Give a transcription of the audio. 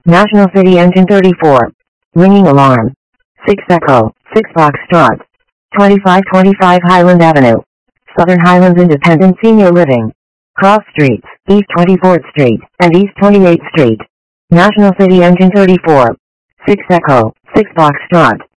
National City Engine 34. Ringing alarm. 6 Echo, 6 Foxtrot. 2525 Highland Avenue. Southern Highlands Independent Senior Living. Cross Streets, East 24th Street, and East 28th Street. National City Engine 34. 6 Echo, 6 Foxtrot.